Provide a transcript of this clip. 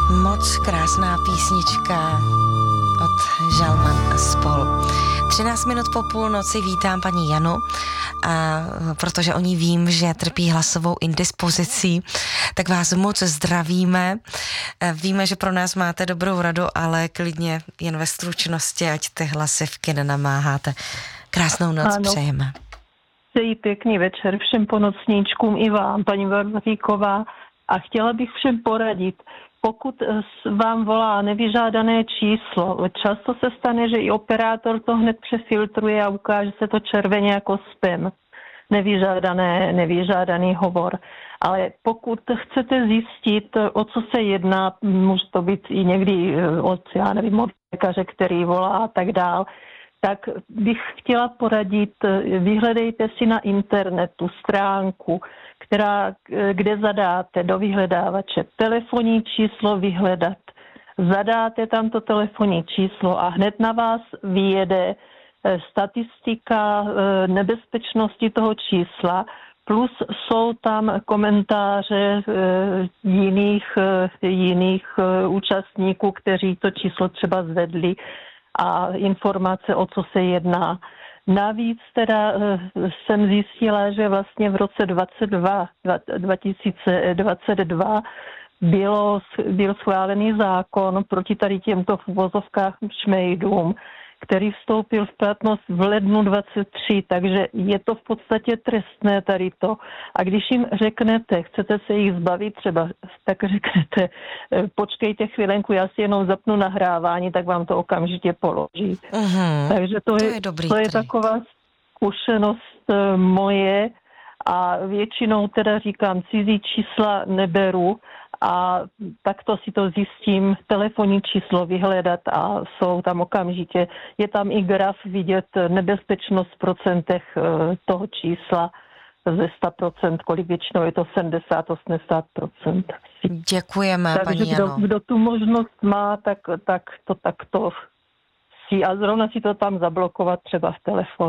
Moc krásná písnička od Žalman a spol. 13 minut po půlnoci vítám paní Janu, a protože o ní vím, že trpí hlasovou indispozicí, tak vás moc zdravíme. Víme, že pro nás máte dobrou radu, ale klidně jen ve stručnosti, ať ty hlasivky nenamáháte. Krásnou noc přejeme. Přeji pěkný večer všem ponocníčkům i vám, paní Varvaříková. A chtěla bych všem poradit, pokud vám volá nevyžádané číslo, často se stane, že i operátor to hned přefiltruje a ukáže se to červeně jako spam. Nevyžádaný hovor. Ale pokud chcete zjistit, o co se jedná, může to být i někdy od lékaře, který volá a tak dál, tak bych chtěla poradit, vyhledejte si na internetu stránku, kde zadáte do vyhledávače telefonní číslo vyhledat. Zadáte tam to telefonní číslo a hned na vás vyjede statistika nebezpečnosti toho čísla, plus jsou tam komentáře jiných účastníků, kteří to číslo třeba zvedli a informace, o co se jedná. Navíc teda jsem zjistila, že vlastně v roce 2022 byl schválený zákon proti tady těmto v uvozovkách šmejdům, který vstoupil v platnost v lednu 23, takže je to v podstatě trestné tady to. A když jim řeknete, chcete se jich zbavit třeba, tak řeknete, počkejte chvilenku, já si jenom zapnu nahrávání, tak vám to okamžitě položí. Takže to je taková zkušenost moje a většinou teda říkám, cizí čísla neberu a takto si to zjistím, telefonní číslo vyhledat a jsou tam okamžitě, je tam i graf vidět nebezpečnost v procentech toho čísla ze 100%, kolik většinou je to 70-80%. Děkujeme, takže paní Jano. Kdo tu možnost má, tak to si a zrovna si to tam zablokovat třeba v telefonu.